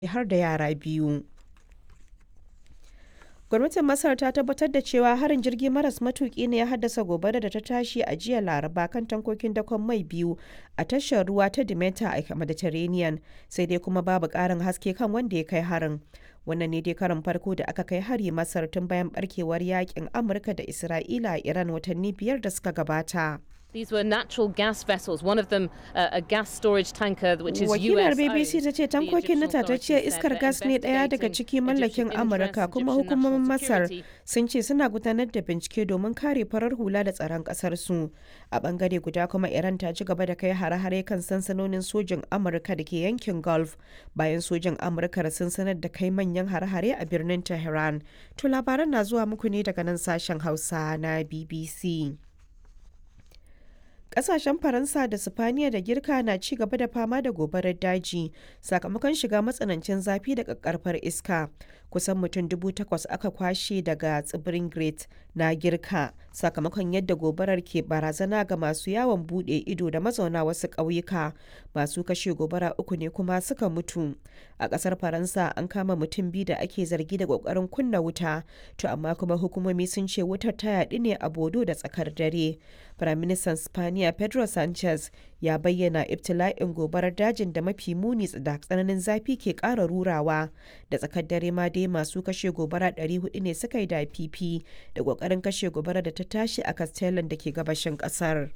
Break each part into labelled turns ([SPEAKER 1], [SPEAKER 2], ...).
[SPEAKER 1] har da yara biyu. Gwamnatin Masar ta tabbatar da cewa harin jirgi maras matuki ne ya haddasa gobarar da ta tashi a jiya Laraba kan tankokin dakon mai biyu a tashar ruwa ta Dimeta a Mediterranean, sai dai kuma babu ƙarin haske kan wanda ya kai harin. Wannan ne dai karin farko da aka kai hari Masar tun bayan barkewar yakin Amurka da Isra'ila a Iran watanni 5 da suka gabata.
[SPEAKER 2] These were natural gas vessels, one of them a gas storage tanker which is
[SPEAKER 1] Wakilar
[SPEAKER 2] US
[SPEAKER 1] BBC ta ce tankokin na tatacciyar iskar gas ne ɗaya daga ciki mallakin Amurka, kuma hukumomin Masar sun ce suna gudanar da bincike domin kare farar hula da tsaron ƙasar su. A bangare guda kuma Iran ta ci gaba da kai hare-hare kan sansanonin sojin Amurka da ke yankin Gulf bayan sojin Amurka sun sanar da kai manyan hare-hare a birnin Tehran. To labaran na zuwa muku ne daga nan sashen Hausa na BBC. Kasashen Faransa da Sifaniya da Girka na ci gaba da fama da gobarar daji sakamakon shiga matsanancin zafi da ƙaƙƙarfar iska. Kusan mutum 8,000 aka kwashe daga tsibirin Great na Girka sakamakon yadda gobarar ke barazana ga masu yawon bude ido da mazauna wasu ƙauyuka. Masu kashe gobara 3 ne kuma suka mutu. A ƙasar Faransa an kama mutum 2 da ake zargi da ƙoƙarin kunna wuta, to amma kuma hukumomi sun ce wutar ta yaɗu ne a Bodo da tsakar dare. Firaministan Spaniya Pedro Sanchez ya bayyana ibtila'in gobarar dajin da mafi muni da tsananin zafi ke ƙara rurawa. Da tsakar dare ma dai masu kashe gobara 400 ne suka yi da fifi da ƙoƙarin kashe gobara da ta tashi a Castellon da ke gabashin ƙasar.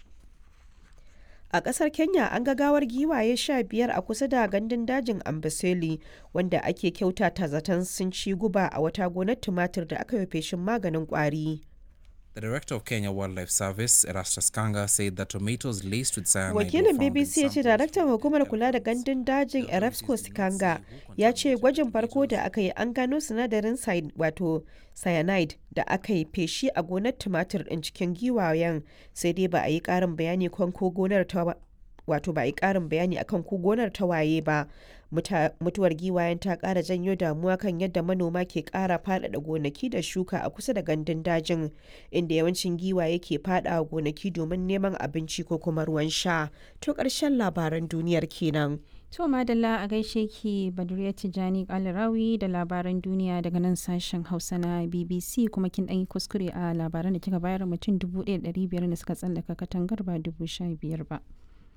[SPEAKER 1] A ƙasar Kenya an ga gawar giwaye 15 a kusa da gandun dajin Amboseli, wanda ake kyautata zaton sun ci guba a wata gonar tumatir da aka yi feshin maganin ƙwari.
[SPEAKER 3] The director of Kenya Wildlife Service, Erastus Kanga, said that tomatoes laced with cyanide were
[SPEAKER 1] Wakilin
[SPEAKER 3] found in
[SPEAKER 1] BBC ya ce
[SPEAKER 3] samples
[SPEAKER 1] daraktan
[SPEAKER 3] from
[SPEAKER 1] hukumar
[SPEAKER 3] the
[SPEAKER 1] kula da gandun dajin Erastus Kanga ya ce gwajin farko da aka yi an gano sinadarin cyanide da aka yi feshi a gonar tumatir ɗin cikin giwayen, sai dai ba a yi ƙarin bayani kan ko gonar ta ba a yi ƙarin bayani akan ko gonar ta waye ba. Mutuwar giwayen ta ƙara janyo damuwa kan yadda manoma ke ƙara faɗaɗa gonaki da shuka a kusa da gandun dajin, inda yawancin giwaye ke faɗawa gonaki domin neman abinci ko kuma ruwan sha. To ƙarshen labaran duniyar kenan.
[SPEAKER 4] To madalla a gaishe ki Baduriya Tijani Kalarawi da labaran duniya daga nan sashen Hausa na BBC, kuma kin ɗan yi kuskure a labaran da kika bayar, mutum 1,500 ne suka tsallaka katangar ba 15,000 ba.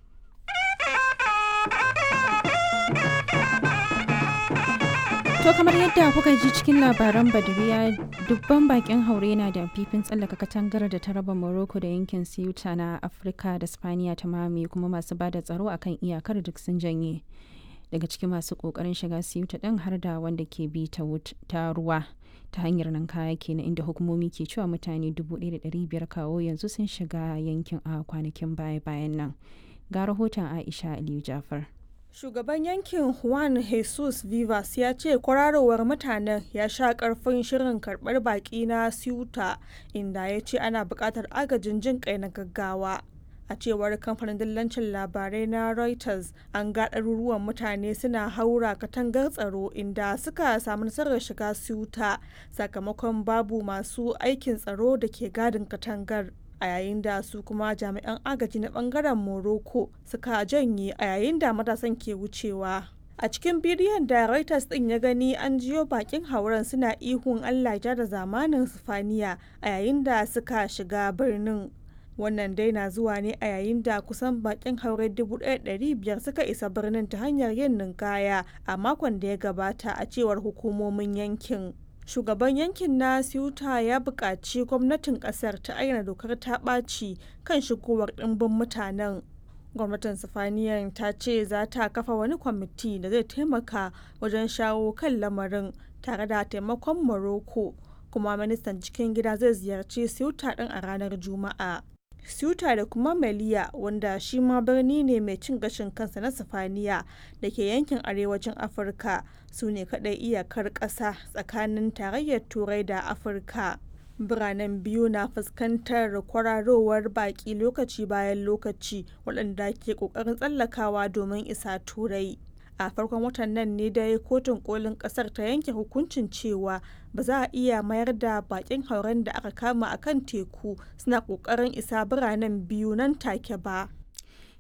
[SPEAKER 4] To kamar yadda kuka ji cikin labaran Baduriya, dubban bakin haure na da fifin tsallaka katangar da ta raba Morocco da yankin Ceuta na Afirka da Spaniya ta mamaye, kuma masu bada tsaro akan iyakar duk sun janye. Daga cikin masu kokarin shiga Ceuta din har da wanda ke bi ta ruwa ta hanyar nan kaya kenan, inda hukumomi ke cewa mutane 1,500 kawo yanzu sun shiga yankin a kwanakin baya-bayan nan. Ga rahoton Aisha Aliyu Jafar.
[SPEAKER 5] Shugaban yankin Juan Jesus Vivas ya ce kwararowar mutanen ya sha karfin shirin karbar baki na Ceuta, inda ya ce ana buƙatar agajin jin kai na gaggawa. A cewar kamfanin dillancin labarai na Reuters, an ga ɗaruruwan mutane suna haura katangar tsaro inda suka samu nasarar shiga Ceuta sakamakon babu masu aikin tsaro da ke gadin katangar. A yayin da su kuma jami'an agaji na bangaren Morocco suka janye a yayin da matasan ke wucewa. A cikin bidiyon da Reuters din ya gani, an jiyo bakin hauren suna ihun Allah ja da zamanin Sifaniya a yayin da suka shiga birnin. Wannan dai na zuwa ne a yayin da kusan bakin haure 1,500 suka isa birnin ta hanyar yin ninkaya a makon da ya gabata, a cewar hukumomin yankin. Shugaban yankin na Ceuta ya buƙaci gwamnatin ƙasar ta ayyana dokar ta ɓaci kan shigowar ɗimbin mutanen. Gwamnatin Sifaniya ta ce za ta kafa wani kwamiti da zai taimaka wajen shawo kan lamarin tare da taimakon Morocco, kuma ministan cikin gida zai ziyarci Ceuta ɗin a ranar Juma'a. Ceuta da kuma Melilla, wanda shi ma birni ne mai cin gashin kansa na Sifaniya da ke yankin arewacin Afirka, su ne kaɗai iyakar ƙasa tsakanin tarayyar Turai da Afirka. Biranen biyu na fuskantar kwararowar baƙi lokaci bayan lokaci waɗanda ke ƙoƙarin tsallakawa domin isa Turai. A farkon watan nan ne dai kotun kolin kasar ta yanke hukuncin cewa ba za a iya mayar da bakin hauren da aka kama a kan teku suna kokarin isa biranen biyu nan take ba.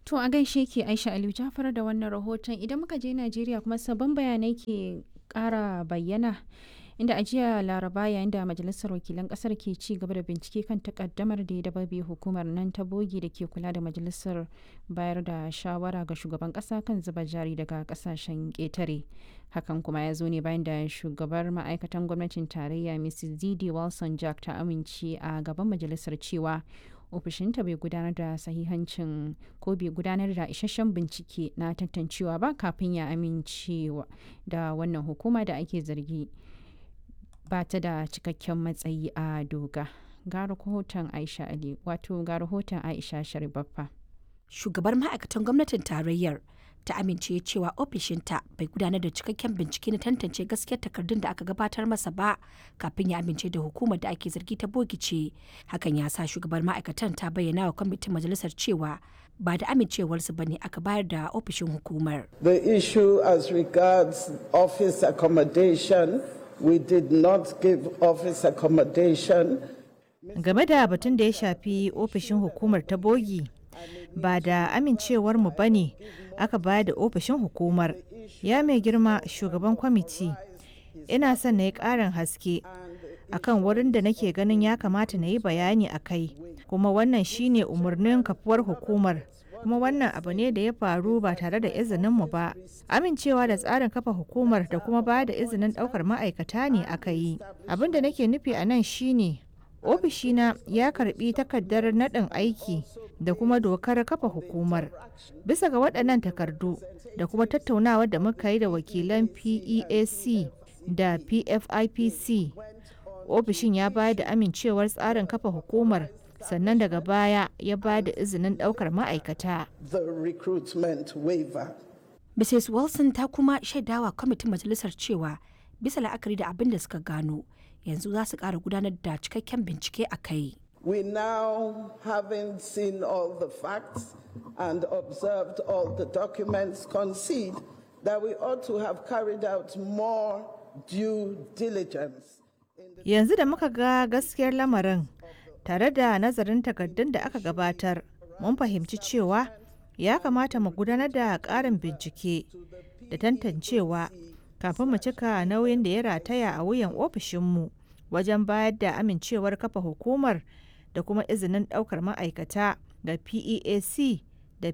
[SPEAKER 4] To a gaishe ke Aisha Aliyu Jafar da wannan rahoton. Idan muka je Najeriya kuma sabon bayanai ke ƙara bayyana inda a jiya Laraba yayin da Majalisar Wakilan Ƙasar ke ci gaba da bincike kan takaddamar da ya dababe hukumar nan ta bogi da ke kula da majalisar bayar da shawara ga shugaban ƙasa kan zuba jari daga ƙasashen ƙetare. Hakan kuma ya zo ne bayan da shugabar ma'aikatan gwamnatin tarayya Mrs. Didi Wilson Jack ta amince a gaban majalisar cewa ofishinta bai gudanar da sahihancin ko bai gudanar da isasshen bincike na tantancewa ba kafin ya amincewa da wannan hukuma da ake zargi ba ta da cikakken matsayi a doga. Ga rahoton Aisha Ali wato ga rahoton Aisha Sharibaffa.
[SPEAKER 6] Shugabar ma'aikatan gwamnatin tarayyar ta amince cewa ofishinta bai gudanar da cikakken bincike na tantance gaskiyar takardun da aka gabatar masa ba kafin ya amince da hukumar da ake zargi ta bogice. Hakan ya sa shugabar ma'aikatan ta bayyana wa kwamitin majalisar cewa ba da amincewarsu ba ne aka bayar da ofishin hukumar.
[SPEAKER 7] The issue as regards office accommodation, we did not give office accommodation.
[SPEAKER 8] Game da batun da ya shafi ofishin hukumar ta bogi, ba da amincewarmu ba ne aka bayar da ofishin hukumar. Ya mai girma shugaban kwamiti, ina son na yi ƙarin haske akan wurin da nake ganin ya kamata na yi bayani a kai, kuma wannan shine umarnin kafuwar hukumar, kuma wannan abu ne da ya faru ba tare da izininmu ba. Amincewa da tsarin kafa hukumar da kuma ba da izinin ɗaukar ma'aikata ne aka yi. Abin da nake nufi a nan shine ofishina ya karbi takardar naɗin aiki da kuma dokar kafa hukumar. Bisa ga waɗannan takardu da kuma tattaunawa da muka yi da wakilan PEAC da PFIPC, ofishin ya bayar da amincewar tsarin kafa hukumar, sannan daga baya ya ba da izinin ɗaukar ma'aikata.
[SPEAKER 6] Mrs. Wilson ta kuma shaidawa kwamitin majalisar cewa bisa la'akari da abin da suka gano, yanzu za su ƙara gudanar da cikakken bincike a kai.
[SPEAKER 7] We now, having seen all the facts and observed all the documents, concede that we ought to have carried out more due diligence.
[SPEAKER 8] Yanzu da muka ga gaskiyar lamarin tare da nazarin takardun da aka gabatar, mun fahimci cewa ya kamata mu gudanar da ƙarin bincike da tantancewa kafin mu cika nauyin da ya rataya a wuyan ofishinmu wajen bayar da amincewar kafa hukumar da kuma izinin ɗaukar ma'aikata ga PEAC da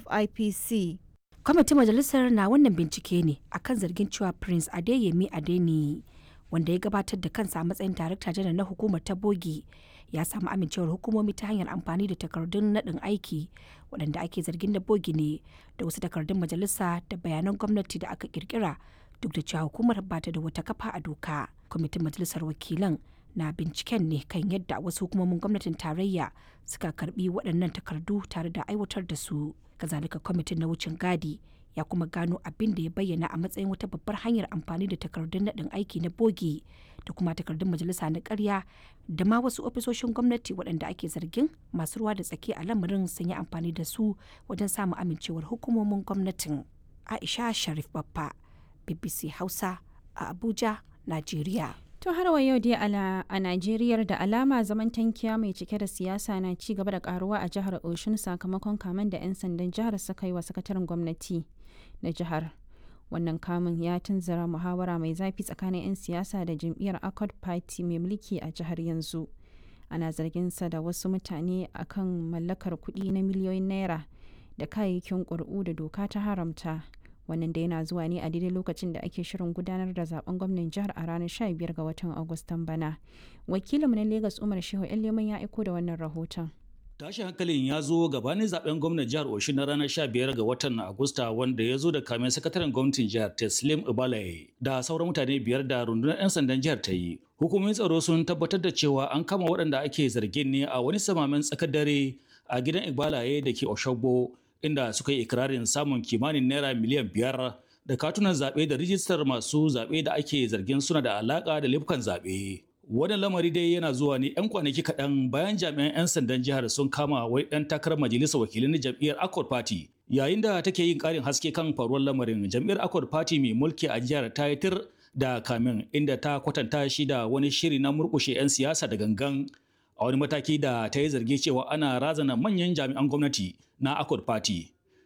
[SPEAKER 8] PFIPC.
[SPEAKER 6] Kwamitin majalisar na wannan bincike ne akan zargin cewa Prince Adeyemi Adeniyi, wanda ya gabatar da kansa a matsayin darakta janar na hukumar ta bogi, ya samu amincewar hukumomi ta hanyar amfani da takardun naɗin aiki waɗanda ake zargin da bogi ne da wasu takardun majalisa da bayanan gwamnati da aka kirkira, duk da cewa hukumar ba ta da wata kafa a doka. Kwamitin majalisar wakilan na binciken ne kan yadda wasu hukumomin gwamnatin tarayya suka karbi waɗannan takardu tare da aiwatar da su. Kazalika kwamitin na wucin gadi ya kuma gano abin da ya bayyana a matsayin wata babbar hanyar amfani da takardun naɗin aiki na bogi da kuma takardun majalisa na ƙarya da ma wasu ofisoshin gwamnati waɗanda ake zargin masu ruwa da tsaki a lamarin sun yi amfani da su wajen samun amincewar hukumomin gwamnatin. Aisha Sharif Baffa, BBC Hausa a Abuja, Najeriya.
[SPEAKER 4] To har wa yau dai a Najeriya da alama zaman tankiya mai cike da siyasa na ci gaba da karuwa a jihar Oshun sakamakon kamen da 'yan sandan jihar suka yi wa sakataren gwamnati na jihar. Wannan kamun ya tunzura muhawara mai zafi tsakanin 'yan siyasa da jam'iyyar Accord Party mai mulki a jihar yanzu. Ana zargin sa da wasu mutane akan mallakar kuɗi na miliyoyin naira da kayayyakin ƙuri'u da doka ta haramta. Wannan da yana zuwa ne a daidai lokacin da ake shirin gudanar da zaben gwamnan jihar a ranar 15 ga watan Agustan bana. Wakilinmu na Lagos Umar Shehu Leman ya aiko da wannan rahoton.
[SPEAKER 9] Tashin hankalin ya zo gabanin zaben gwamnan jihar Oshun na ranar 15 ga watan Agusta, wanda ya zo da kamen sakataren gwamnatin jihar Teslim Ibalaye da sauran mutane 5 da rundunar 'yan sandan jihar ta yi. Hukumomin tsaro sun tabbatar da cewa an kama waɗanda ake zargin ne a wani samamen tsakar dare a gidan Ibalaye da ke Oshogbo, inda suka yi ikirarin samun kimanin naira miliyan 5 da katunan zaɓe da rijistar masu zaɓe da ake zargin suna da alaƙa da laifukan zaɓe. Wannan lamari dai yana zuwa ne 'yan kwanaki kaɗan bayan jami'an 'yan sandan jihar sun kama wai ɗan takarar majalisar wakilai na jam'iyyar Accord Party. Yayin da take yin ƙarin haske kan faruwar lamarin, jam'iyyar Accord Party mai mulki a jihar ta yi tir da kamin, inda ta kwatanta shi da wani shiri na murƙushe 'yan siyasa da gangan, a wani mataki da ta yi zargi cewa ana razana manyan jami'an gwamnati na Accord Party.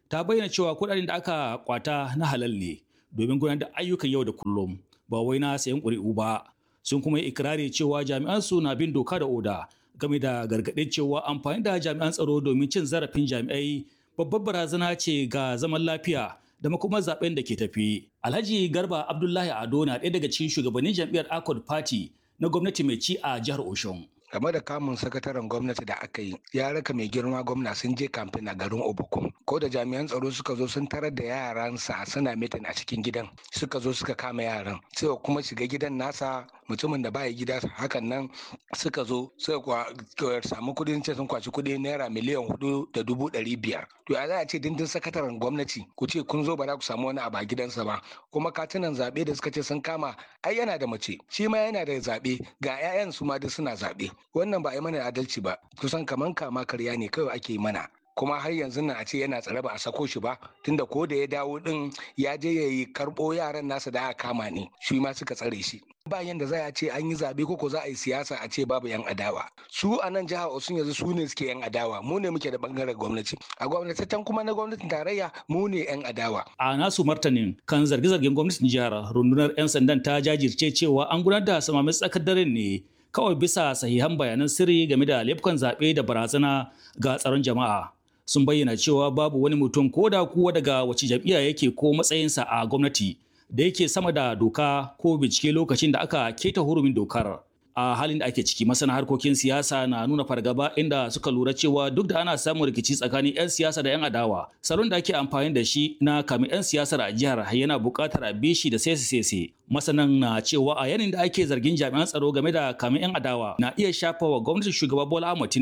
[SPEAKER 9] ta bayyana cewa kuɗaɗen da aka kwata na halal ne domin gudanar da ayyukan yau da kullum ba wai na sayan ƙuri'u ba. Sun kuma yi ikirari cewa jami'an su na bin doka da oda game da gargaɗin cewa amfani da jami'an tsaro domin cin zarafin jami'ai babbar barazana ce ga zaman lafiya da makomar zaben da ke tafi. Alhaji Garba Abdullahi Ado na ɗaya daga cikin shugabannin jam'iyyar Accord Party na gwamnati mai ci a jihar Oshun.
[SPEAKER 10] Game da kamun sakataren gwamnati da aka yi, ya raka mai girma gwamna sun je kamfen a garin Obukum. Ko da jami'an tsaro suka zo sun tarar da yaransa suna mitin a cikin gidan, suka zo suka kama yaran. Sai kuma shiga gidan nasa mutumin da baya gida hakan nan suka zo suka samu kudin ce sun kwaci kudi naira miliyan 4,500,000. To ya za a ce dindin sakataren gwamnati ku ce kun zo ba za ku samu wani abu a gidansa ba. Kuma katunan zaɓe da suka ce sun kama ai yana da mace, shi ma yana da zaɓe, ga 'ya'yan su ma duk suna zaɓe. Wannan ba a yi mana adalci ba, kusan kaman kama karya ne kawai ake mana. Kuma har yanzu nan a ce yana tsare ba a sako shi ba, tunda ko da ya dawo din ya je ya yi karɓo yaran nasa da aka kama ne, shi ma suka tsare shi. Ba yanda za a ce an yi zaɓe ko za a yi siyasa a ce babu 'yan adawa. Su a nan jihar Osun yanzu su ne suke 'yan adawa, mu ne muke da bangaren gwamnati. A gwamnatatan kuma na gwamnatin tarayya mu ne 'yan adawa.
[SPEAKER 9] A nasu martanin kan zarge-zargen gwamnatin jihar, rundunar 'yan sandan ta jajirce cewa an gudanar da samamin tsakar daren ne kawai bisa sahihan bayanan sirri game da laifukan zaɓe da barazana ga tsaron jama'a. Sun bayyana cewa babu wani mutum ko da kuwa daga wace jam'iyya yake ko matsayinsa a gwamnati da yake sama da doka ko bincike lokacin da aka keta hurumin dokar. A halin da ake ciki, masana harkokin siyasa na nuna fargaba inda suka lura cewa duk da ana samun rikici tsakanin 'yan siyasa da 'yan adawa, salon da ake amfani da shi na kamin 'yan siyasar a jihar yana buƙatar a bi shi da sese. Masanan na cewa a yanin da ake zargin jami'an tsaro game da kamin 'yan adawa na iya shafa wa gwamnatin shugaba Bola Ahmed